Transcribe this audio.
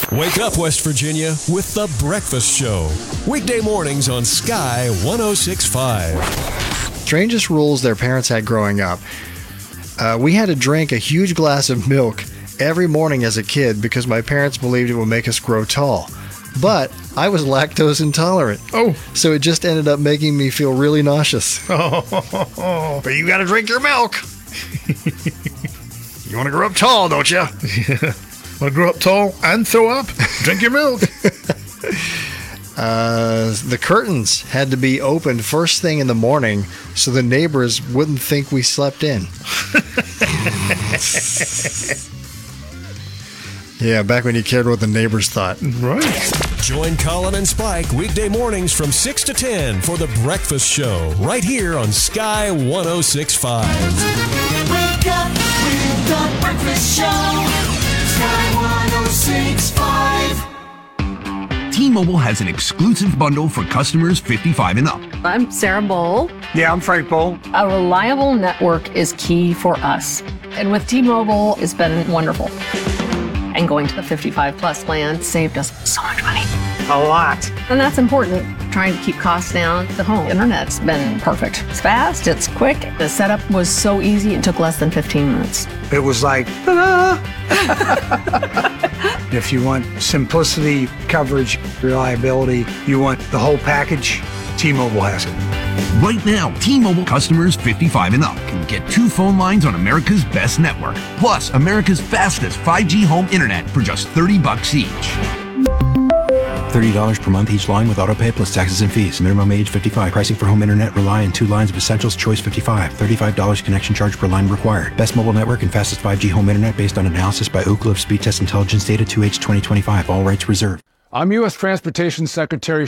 Wake up, West Virginia, with The Breakfast Show. Weekday mornings on Sky 106.5. Strangest rules their parents had growing up. We had to drink a huge glass of milk every morning as a kid because my parents believed it would make us grow tall. But I was lactose intolerant. Oh. So it just ended up making me feel really nauseous. Oh. But you got to drink your milk. You want to grow up tall, don't you? Yeah. Want to grow up tall and throw up? Drink your milk. The curtains had to be opened first thing in the morning so the neighbors wouldn't think we slept in. Yeah, back when you cared what the neighbors thought. Right. Join Colin and Spike weekday mornings from 6 to 10 for The Breakfast Show, right here on Sky 106.5. Wake up with The Breakfast Show. Sky 106.5. T-Mobile has an exclusive bundle for customers 55 and up. I'm Sarah Bowl. Yeah, I'm Frank Bowl. A reliable network is key for us. And with T-Mobile, it's been wonderful. And going to the 55 plus plan saved us so much money. A lot. And that's important. Trying to keep costs down. The home internet's been perfect. It's fast, it's quick. The setup was so easy, it took less than 15 minutes. It was like, ta-da! If you want simplicity, coverage, reliability, you want the whole package, T-Mobile has it. Right now, T-Mobile customers 55 and up can get 2 phone lines on America's best network, plus America's fastest 5G home internet for just $30 each. $30 per month each line with autopay plus taxes and fees. Minimum age 55. Pricing for home internet rely on 2 lines of Essentials Choice 55. $35 connection charge per line required. Best mobile network and fastest 5G home internet based on analysis by Ookla of Speed Test Intelligence Data 2H 2025. All rights reserved. I'm U.S. Transportation Secretary